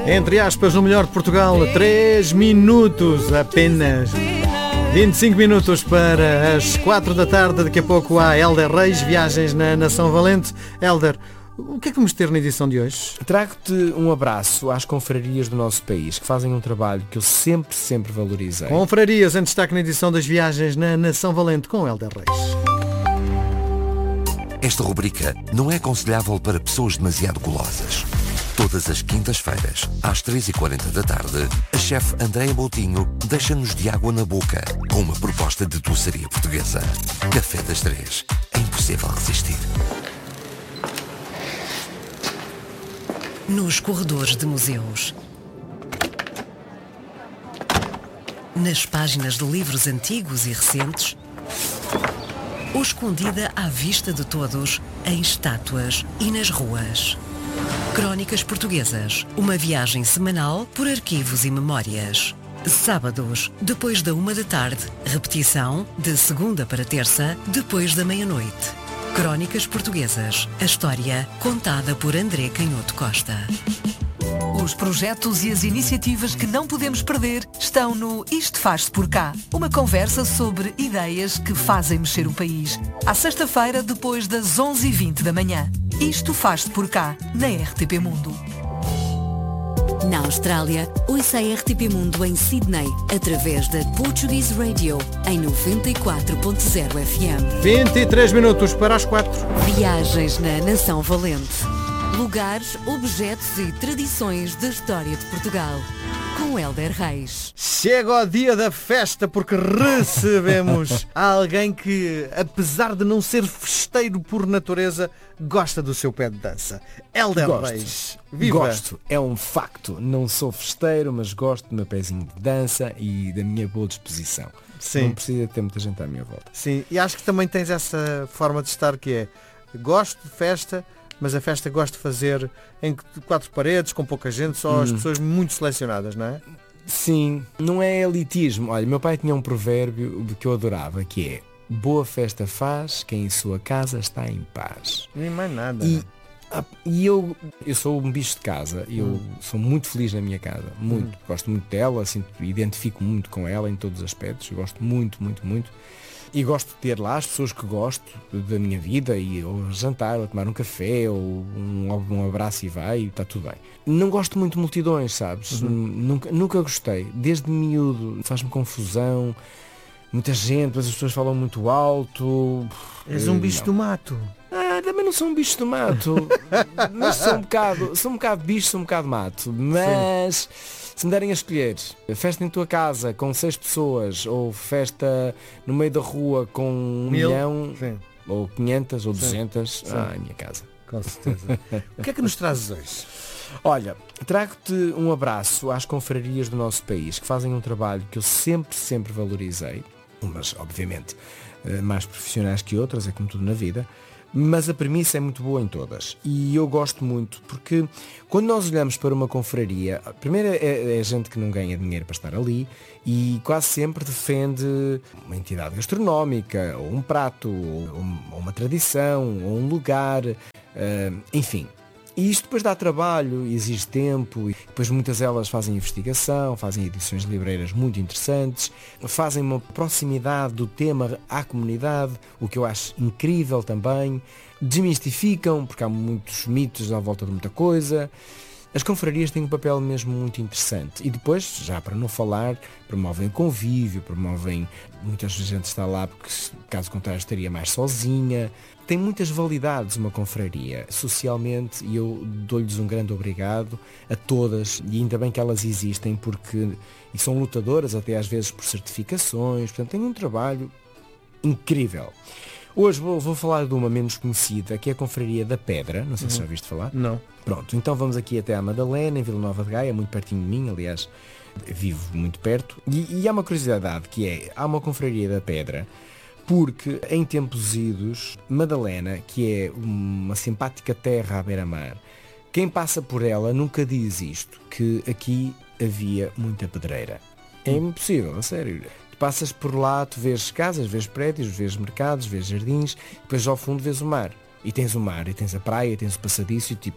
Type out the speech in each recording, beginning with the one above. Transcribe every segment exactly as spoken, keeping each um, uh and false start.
Entre aspas, no melhor de Portugal, três minutos apenas. vinte e cinco minutos para as quatro da tarde. Daqui a pouco há Hélder Reis, viagens na Nação Valente. Hélder, o que é que vamos ter na edição de hoje? Trago-te um abraço às confrarias do nosso país, que fazem um trabalho que eu sempre, sempre valorizei. Confrarias em destaque na edição das viagens na Nação Valente com Hélder Reis. Esta rubrica não é aconselhável para pessoas demasiado golosas. Todas as quintas-feiras, às três e quarenta da tarde, a chefe Andréia Moutinho deixa-nos de água na boca com uma proposta de doçaria portuguesa. Café das Três. É impossível resistir. Nos corredores de museus, nas páginas de livros antigos e recentes, ou escondida à vista de todos em estátuas e nas ruas. Crónicas Portuguesas, uma viagem semanal por arquivos e memórias. Sábados, depois da uma da tarde, repetição de segunda para terça, depois da meia-noite. Crónicas Portuguesas, a história contada por André Canhoto Costa. Os projetos e as iniciativas que não podemos perder estão no Isto Faz-se Por Cá. Uma conversa sobre ideias que fazem mexer o país. À sexta-feira, depois das onze e vinte da manhã. Isto Faz-se Por Cá, na R T P Mundo. Na Austrália, ouça a R T P Mundo em Sydney, através da Portuguese Radio, em noventa e quatro ponto zero F M. vinte e três minutos para as quatro. Viagens na Nação Valente. Lugares, objetos e tradições da história de Portugal. Com Hélder Reis. Chega o dia da festa porque recebemos alguém que, apesar de não ser festeiro por natureza, gosta do seu pé de dança. Hélder Reis. Viva! Gosto, é um facto. Não sou festeiro, mas gosto do meu pezinho de dança e da minha boa disposição. Sim. Não precisa ter muita gente à minha volta. Sim, e acho que também tens essa forma de estar que é, gosto de festa, mas a festa gosto de fazer em quatro paredes, com pouca gente, só hum. as pessoas muito selecionadas, não é? Sim, não é elitismo. Olha, meu pai tinha um provérbio que eu adorava, que é: boa festa faz quem em sua casa está em paz. Nem mais nada. E, e eu, eu sou um bicho de casa, eu hum. sou muito feliz na minha casa, muito. Hum. Gosto muito dela, assim, identifico muito com ela em todos os aspectos, eu gosto muito, muito, muito. E gosto de ter lá as pessoas que gosto da minha vida, e ou jantar, ou tomar um café, ou um, um abraço e vai, e está tudo bem. Não gosto muito de multidões, sabes? Uhum. Nunca, nunca gostei. Desde miúdo faz-me confusão, muita gente, mas as pessoas falam muito alto. És um bicho não. do mato. Ah, também não sou um bicho do mato. Mas sou um bocado, sou um bocado bicho, sou um bocado mato. Mas... Sim. Se me derem a escolher festa em tua casa com seis pessoas ou festa no meio da rua com um Mil? milhão, Sim. ou quinhentas ou duzentas, Sim. ah, a minha casa. Com certeza. O que é que nos trazes hoje? Olha, trago-te um abraço às confrarias do nosso país, que fazem um trabalho que eu sempre, sempre valorizei, umas, obviamente, mais profissionais que outras, é como tudo na vida, mas a premissa é muito boa em todas. E eu gosto muito, porque quando nós olhamos para uma confraria, primeiro é, é gente que não ganha dinheiro para estar ali e quase sempre defende uma entidade gastronómica, ou um prato, ou uma tradição, ou um lugar, uh, enfim. E isto depois dá trabalho, exige tempo, e depois muitas delas fazem investigação, fazem edições livreiras muito interessantes, fazem uma proximidade do tema à comunidade, o que eu acho incrível também, desmistificam, porque há muitos mitos à volta de muita coisa. As confrarias têm um papel mesmo muito interessante. E depois, já para não falar, promovem convívio, promovem... Muita gente está lá porque, caso contrário, estaria mais sozinha. Tem muitas validades uma confraria, socialmente, e eu dou-lhes um grande obrigado a todas, e ainda bem que elas existem, porque e são lutadoras até às vezes por certificações, portanto têm um trabalho incrível. Hoje vou, vou falar de uma menos conhecida, que é a Confraria da Pedra, não sei uhum. se já ouviste falar. Não. Pronto, então vamos aqui até à Madalena, em Vila Nova de Gaia, muito pertinho de mim, aliás, vivo muito perto, e, e há uma curiosidade, que é, há uma Confraria da Pedra, porque em tempos idos, Madalena, que é uma simpática terra à beira-mar, quem passa por ela nunca diz isto, que aqui havia muita pedreira. É impossível, a sério. Tu passas por lá, tu vês casas, vês prédios, vês mercados, vês jardins, depois ao fundo vês o mar. E tens o mar, e tens a praia, e tens o passadiço, e tipo,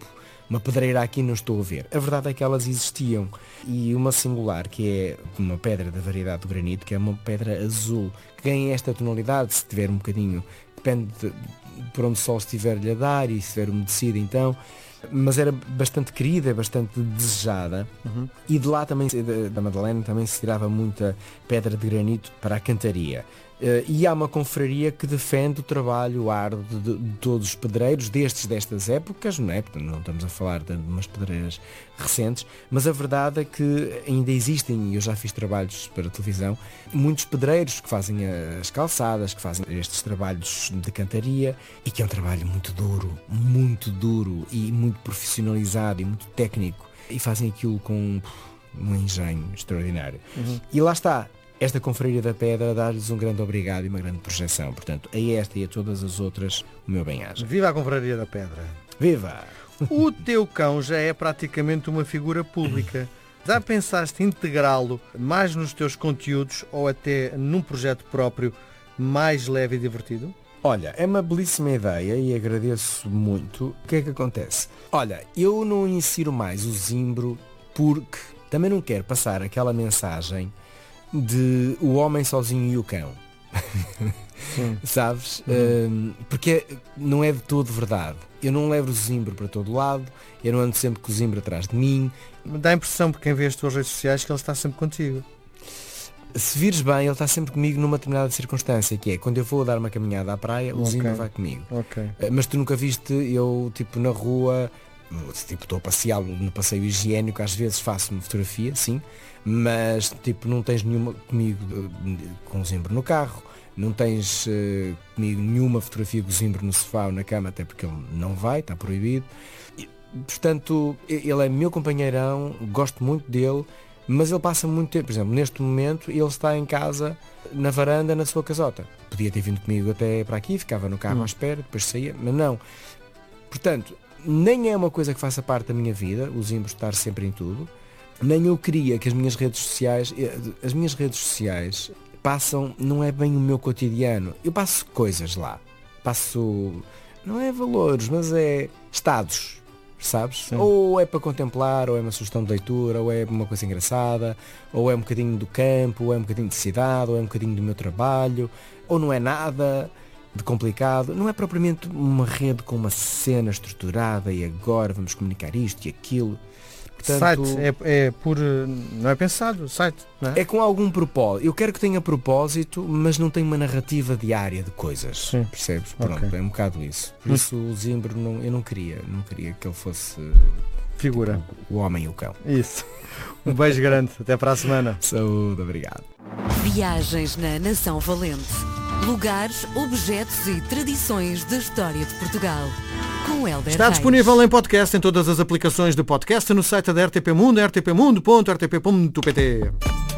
uma pedreira aqui não estou a ver. A verdade é que elas existiam. E uma singular, que é uma pedra da variedade do granito, que é uma pedra azul, que ganha esta tonalidade, se tiver um bocadinho, depende de, por onde o sol estiver-lhe a dar e se estiver umedecido então, mas era bastante querida, bastante desejada. Uhum. E de lá também, da Madalena, também se tirava muita pedra de granito para a cantaria. Uh, e há uma confraria que defende o trabalho árduo de, de todos os pedreiros destes destas épocas, não é? Portanto, não estamos a falar de umas pedreiras recentes, mas a verdade é que ainda existem, e eu já fiz trabalhos para televisão, muitos pedreiros que fazem as calçadas, que fazem estes trabalhos de cantaria, e que é um trabalho muito duro, muito duro e muito profissionalizado e muito técnico, e fazem aquilo com um engenho extraordinário. Uhum. E lá está. Esta Confraria da Pedra dá-lhes um grande obrigado e uma grande projeção. Portanto, a esta e a todas as outras, o meu bem-aja. Viva a Confraria da Pedra! Viva! O teu cão já é praticamente uma figura pública. Já pensaste integrá-lo mais nos teus conteúdos ou até num projeto próprio mais leve e divertido? Olha, é uma belíssima ideia e agradeço muito. O que é que acontece? Olha, eu não insiro mais o Zimbro porque também não quero passar aquela mensagem de o homem sozinho e o cão. Sabes? Uhum. Um, porque não é de todo verdade. Eu não levo o Zimbro para todo lado, eu não ando sempre com o Zimbro atrás de mim. Dá a impressão, por quem vê as tuas redes sociais, que ele está sempre contigo. Se vires bem, ele está sempre comigo numa determinada circunstância, que é quando eu vou dar uma caminhada à praia, o okay. Zimbro vai comigo. Okay. Uh, mas tu nunca viste eu, tipo, na rua, tipo, estou a passear no passeio higiênico, às vezes faço uma fotografia, sim, mas tipo, não tens nenhuma comigo com o Zimbro no carro, não tens uh, comigo nenhuma fotografia com o Zimbro no sofá ou na cama, até porque ele não vai, está proibido. E, portanto, ele é meu companheirão, gosto muito dele, mas ele passa muito tempo. Por exemplo, neste momento ele está em casa, na varanda, na sua casota. Podia ter vindo comigo até para aqui, ficava no carro hum. à espera, depois saía, mas não. Portanto, nem é uma coisa que faça parte da minha vida, o Zimbro estar sempre em tudo. Nem eu queria que as minhas redes sociais, as minhas redes sociais passam, não é bem o meu cotidiano. Eu passo coisas lá. Passo, não é valores, mas é estados, sabes? Sim. Ou é para contemplar, ou é uma sugestão de leitura, ou é uma coisa engraçada, ou é um bocadinho do campo, ou é um bocadinho de cidade, ou é um bocadinho do meu trabalho, ou não é nada de complicado. Não é propriamente uma rede com uma cena estruturada e agora vamos comunicar isto e aquilo. Portanto, site é, é por, não é pensado, site, não é? É com algum propósito. Eu quero que tenha propósito, mas não tem uma narrativa diária de coisas. Sim. Percebes? Pronto, okay. É um bocado isso. Por hum. isso o Zimbro, não, eu não queria, não queria que ele fosse figura. Tipo, o homem e o cão. Isso. Um beijo grande. Até para a semana. Saúde, obrigado. Viagens na Nação Valente. Lugares, objetos e tradições da história de Portugal. Com Helder Está disponível em podcast em todas as aplicações de podcast no site da R T P Mundo, r t p mundo ponto r t p ponto p t.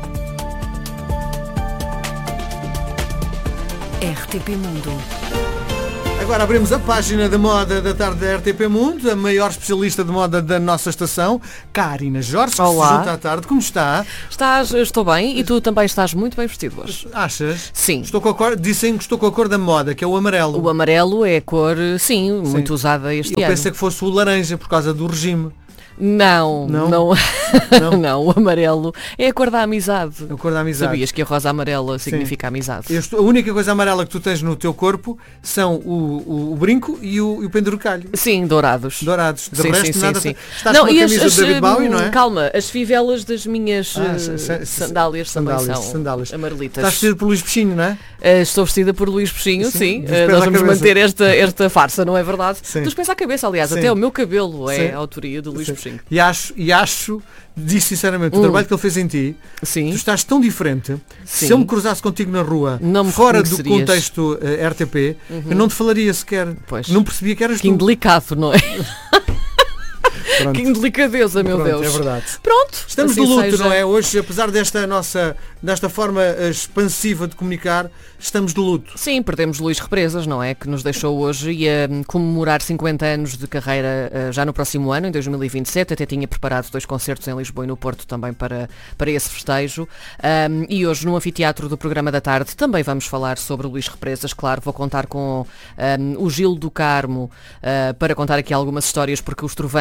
R T P Mundo. Agora abrimos a página da moda da tarde da R T P Mundo, a maior especialista de moda da nossa estação, Karina Jorge, que Olá. se junta à tarde. Como está? Estás, estou bem e tu também estás muito bem vestido hoje. Achas? Sim. Estou com a cor, dizem que estou com a cor da moda, que é o amarelo. O amarelo é a cor, sim, muito sim. usada este Eu ano. Eu pensei que fosse o laranja por causa do regime. Não, não, não, não. não, o amarelo é a cor da amizade. A cor da amizade. Sabias que a rosa amarela significa sim. amizade? Estou, a única coisa amarela que tu tens no teu corpo são o, o, o brinco e o, e o penduricalho. Sim, dourados. Dourados. De sim, resto, sim, nada. Sim, sim. Estás não, com a camisa as, de David Bowie, não é? Calma, as fivelas das minhas ah, uh, sandálias, sandálias também são sandálias. amarelitas. Estás vestido por Luís Peixinho, não é? Uh, estou vestida por Luís Peixinho, sim. sim. Uh, nós vamos manter esta, esta farsa, não é verdade? Sim. Dos pés à cabeça, aliás, sim. até o meu cabelo é sim. a autoria de Luís sim. Peixinho. E acho, e acho, diz sinceramente, hum. o trabalho que ele fez em ti, sim. tu estás tão diferente, sim. se eu me cruzasse contigo na rua, não fora do contexto uh, R T P, uhum. eu não te falaria sequer, pois. Não percebia que eras que tu. indelicado, não é? Pronto. Que indelicadeza, meu Pronto, Deus. É verdade. Pronto. Estamos assim de luto, seja... não é? Hoje, apesar desta nossa, desta forma expansiva de comunicar, estamos de luto. Sim, perdemos Luís Represas, não é? Que nos deixou hoje e a comemorar cinquenta anos de carreira já no próximo ano, em dois mil e vinte e sete. Até tinha preparado dois concertos em Lisboa e no Porto também para, para esse festejo. Um, e hoje, no anfiteatro do programa da tarde, também vamos falar sobre Luís Represas. Claro, vou contar com um, o Gil do Carmo uh, para contar aqui algumas histórias, porque o Estrovante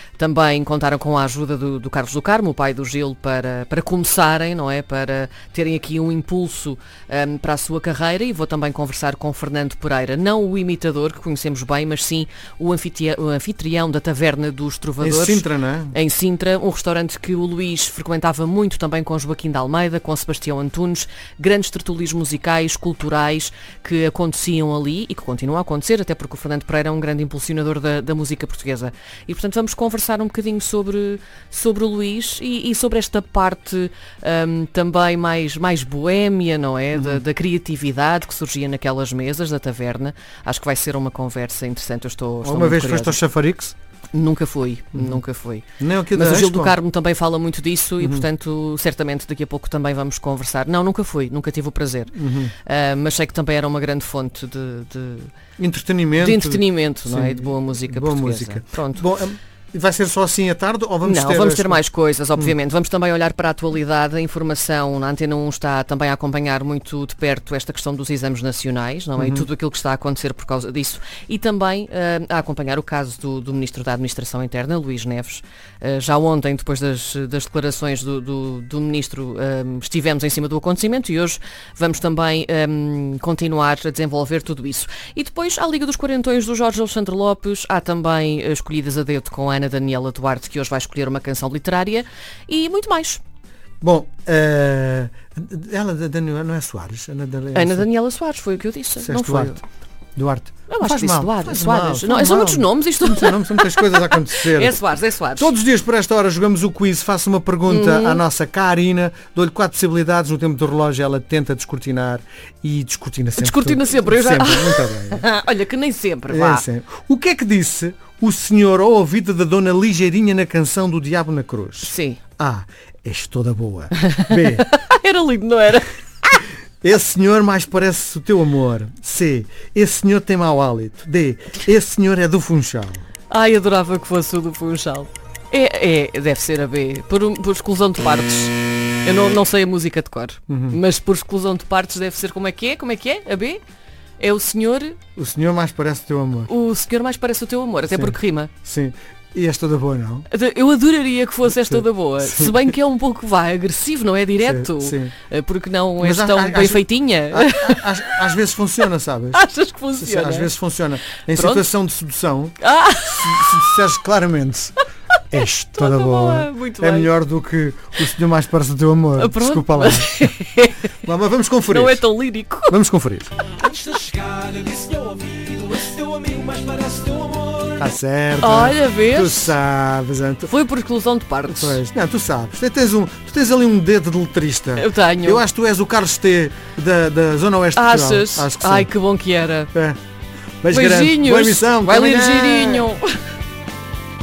Também contaram com a ajuda do, do Carlos do Carmo, o pai do Gil, para, para começarem, não é? Para terem aqui um impulso um, para a sua carreira, e vou também conversar com Fernando Pereira, não o imitador que conhecemos bem, mas sim o anfitrião, o anfitrião da Taverna dos Trovadores. Em Sintra, não é? Em Sintra, um restaurante que o Luís frequentava muito também com Joaquim de Almeida, com Sebastião Antunes, grandes tertúlios musicais, culturais que aconteciam ali e que continuam a acontecer, até porque o Fernando Pereira é um grande impulsionador da, da música portuguesa. E portanto vamos conversar um bocadinho sobre, sobre o Luís e, e sobre esta parte um, também mais, mais boémia, não é? Uhum. Da, da criatividade que surgia naquelas mesas da taverna. Acho que vai ser uma conversa interessante. Eu estou, estou Uma vez curiosa. foste ao Chafarix? Nunca fui, uhum. nunca fui. Nem aqui mas da o Gil Expo? do Carmo também fala muito disso, uhum. e portanto certamente daqui a pouco também vamos conversar. Não, nunca fui, nunca tive o prazer, uhum. uh, mas sei que também era uma grande fonte de, de entretenimento, de entretenimento, de... não é? De boa música boa portuguesa. Música. Pronto. Bom, um... vai ser só assim à tarde ou vamos Não, ter... vamos as... ter mais coisas, obviamente. Hum. Vamos também olhar para a atualidade. A informação na Antena um está também a acompanhar muito de perto esta questão dos exames nacionais, não é? Uhum. E tudo aquilo que está a acontecer por causa disso. E também uh, a acompanhar o caso do, do Ministro da Administração Interna, Luís Neves. Uh, já ontem, depois das, das declarações do, do, do Ministro, um, estivemos em cima do acontecimento e hoje vamos também um, continuar a desenvolver tudo isso. E depois, à Liga dos Quarentões do Jorge Alexandre Lopes, há também uh, escolhidas a dedo com a Ana Daniela Duarte, que hoje vai escolher uma canção literária e muito mais. Bom, uh, ela Daniela não é Soares? Ana, Ana, Ana Daniela Soares, foi o que eu disse. Disseste não foi? Duarte. Duarte. Eu acho faz que disse mal, Duarte, faz Soares. mal, Não, faz são mal. muitos nomes, isto São muitos, são muitas coisas a acontecer. É Soares, é Soares. Todos os dias por esta hora jogamos o quiz. Faço uma pergunta Uhum. à nossa Karina, dou-lhe quatro possibilidades, no tempo do relógio ela tenta descortinar e descortina sempre. Descortina tudo. sempre, eu já... Sempre, muito bem. Olha, que nem sempre, vá. É sempre. O que é que disse o senhor ao ouvido da Dona Ligeirinha na canção do Diabo na Cruz? Sim. A. És toda boa. B. Era lindo, não era? Esse senhor mais parece o teu amor. C. Esse senhor tem mau hálito. D. Esse senhor é do Funchal. Ai, adorava que fosse o do Funchal. É, é, deve ser a B, por, por exclusão de partes. Eu não, não sei a música de cor, uhum. mas por exclusão de partes deve ser como é que é? Como é que é? A B? É o senhor... O senhor mais parece o teu amor. O senhor mais parece o teu amor, até Sim. porque rima. Sim. E és toda boa, não? Eu adoraria que fosse esta Sim. da boa. Sim. Se bem que é um pouco vai, agressivo, não é direto? Sim, sim. Porque não Mas és tão há- há- bem às- feitinha. Às, às vezes funciona, sabes? Achas que funciona? Às vezes funciona. Em Pronto. situação de sedução, Ah, se, se disseres claramente és toda, Toda boa, boa, muito é bem. melhor do que o senhor mais parece o teu amor. Ah, pronto. Desculpa lá. Lá, mas vamos conferir. não é tão lírico. Vamos conferir. Antes de chegar, disse-lhe ao ouvido: esse teu amigo mais parece teu amor. Está certo. Olha, vês? Tu sabes, Anto. Foi por exclusão de partes. Pois, não, tu sabes. Tu tens, um, tu tens ali um dedo de letrista. Eu tenho. Eu acho que tu és o Carlos T da, da Zona Oeste de Portugal. Achas? Acho que Ai, sim. que bom que era. É. Beijo grande. Beijinhos. Boa emissão. Vai Até ler amanhã. girinho.